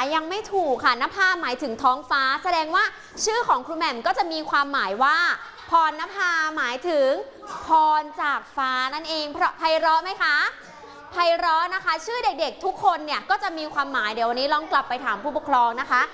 ยังไม่ถูกค่ะนภาหมายถึงท้องฟ้าแสดงว่าชื่อของครูแหม่มก็จะมีความหมายว่าพรณภาหมายถึงพรจากฟ้านั่นเองเพราะไพเราะไหมคะไพเราะนะคะชื่อเด็กๆทุกคนเนี่ยก็จะมีความหมายเดี๋ยววันนี้ลองกลับไปถามผู้ปกครองนะคะ